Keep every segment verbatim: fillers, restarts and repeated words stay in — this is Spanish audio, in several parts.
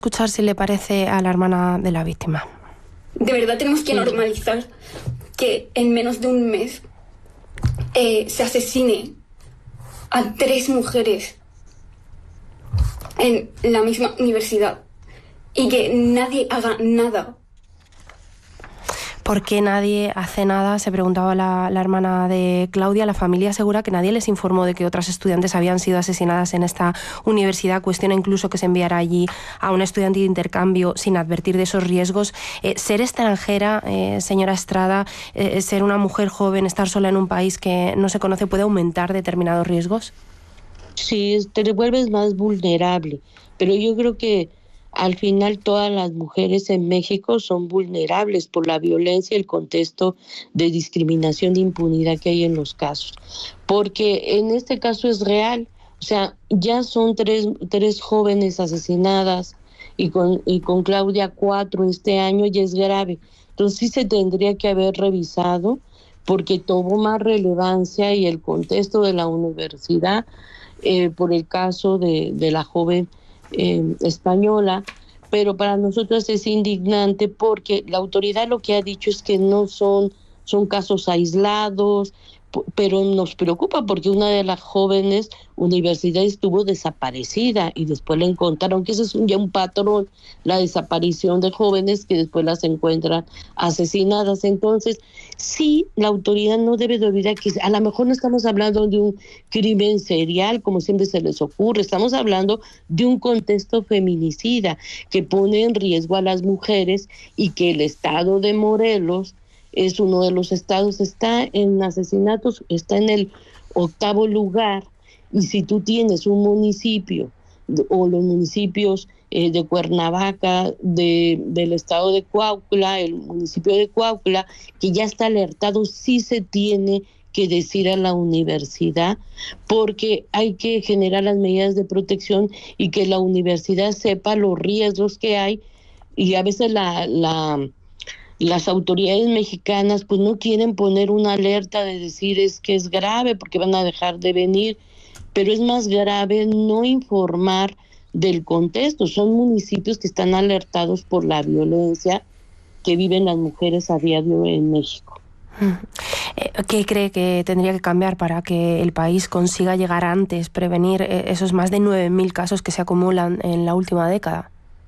Escuchar si le parece a la hermana de la víctima. De verdad tenemos que normalizar que en menos de un mes eh, se asesine a tres mujeres en la misma universidad y que nadie haga nada. ¿Por qué nadie hace nada? Se preguntaba la, la hermana de Claudia. La familia asegura que nadie les informó de que otras estudiantes habían sido asesinadas en esta universidad. Cuestiona incluso que se enviara allí a un estudiante de intercambio sin advertir de esos riesgos. Eh, ser extranjera, eh, señora Estrada, eh, ser una mujer joven, estar sola en un país que no se conoce, ¿puede aumentar determinados riesgos? Sí, te vuelves más vulnerable, pero yo creo que al final todas las mujeres en México son vulnerables por la violencia y el contexto de discriminación, de impunidad que hay en los casos. Porque en este caso es real, o sea, ya son tres, tres jóvenes asesinadas y con, y con Claudia cuatro este año, ya es grave. Entonces sí se tendría que haber revisado porque tomó más relevancia y el contexto de la universidad eh, por el caso de, de la joven Eh, española, pero para nosotros es indignante porque la autoridad lo que ha dicho es que no son, son casos aislados, pero nos preocupa porque una de las jóvenes universidades estuvo desaparecida y después la encontraron, que ese es un, ya un patrón, la desaparición de jóvenes que después las encuentran asesinadas. Entonces, sí, la autoridad no debe de olvidar que a lo mejor no estamos hablando de un crimen serial, como siempre se les ocurre, estamos hablando de un contexto feminicida que pone en riesgo a las mujeres y que el estado de Morelos es uno de los estados, está en asesinatos, está en el octavo lugar, y si tú tienes un municipio o los municipios eh, de Cuernavaca, de, del estado de Cuautla, el municipio de Cuautla, que ya está alertado, sí se tiene que decir a la universidad, porque hay que generar las medidas de protección y que la universidad sepa los riesgos que hay, y a veces la... la las autoridades mexicanas pues no quieren poner una alerta de decir es que es grave porque van a dejar de venir, pero es más grave no informar del contexto. Son municipios que están alertados por la violencia que viven las mujeres a diario en México. ¿Qué cree que tendría que cambiar para que el país consiga llegar antes, prevenir esos más de nueve mil casos que se acumulan en la última década?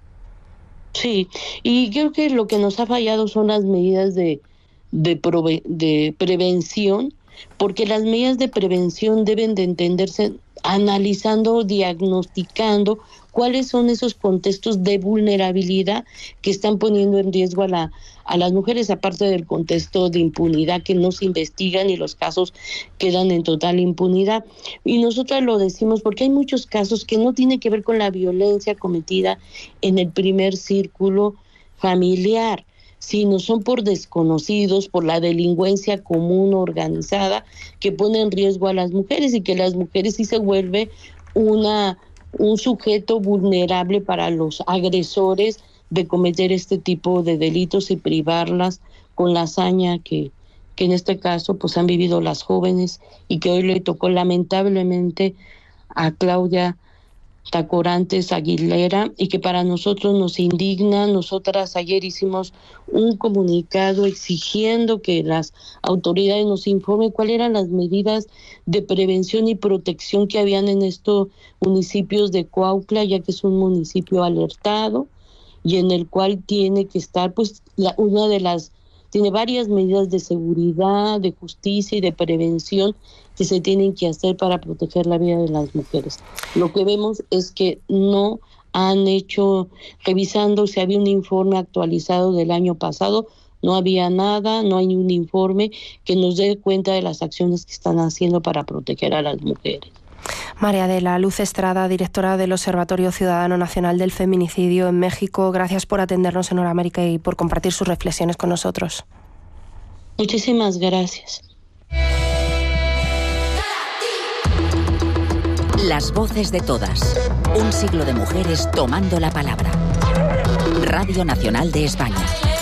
Sí, y creo que lo que nos ha fallado son las medidas de, de, prove, de prevención, porque las medidas de prevención deben de entenderse analizando, diagnosticando cuáles son esos contextos de vulnerabilidad que están poniendo en riesgo a la a las mujeres, aparte del contexto de impunidad que no se investigan y los casos quedan en total impunidad. Y nosotras lo decimos porque hay muchos casos que no tienen que ver con la violencia cometida en el primer círculo familiar, sino son por desconocidos, por la delincuencia común organizada que pone en riesgo a las mujeres y que las mujeres sí se vuelve una un sujeto vulnerable para los agresores de cometer este tipo de delitos y privarlas con la hazaña que, que en este caso pues han vivido las jóvenes y que hoy le tocó lamentablemente a Claudia Tacorantes Aguilera y que para nosotros nos indigna. Nosotras ayer hicimos un comunicado exigiendo que las autoridades nos informen cuáles eran las medidas de prevención y protección que habían en estos municipios de Cuautla, ya que es un municipio alertado y en el cual tiene que estar pues la, una de las tiene varias medidas de seguridad, de justicia y de prevención que se tienen que hacer para proteger la vida de las mujeres. Lo que vemos es que no han hecho, revisando si había un informe actualizado del año pasado, no había nada, no hay un informe que nos dé cuenta de las acciones que están haciendo para proteger a las mujeres. María de la Luz Estrada, directora del Observatorio Ciudadano Nacional del Feminicidio en México, gracias por atendernos en Hora América y por compartir sus reflexiones con nosotros. Muchísimas gracias. Las voces de todas. Un siglo de mujeres tomando la palabra. Radio Nacional de España.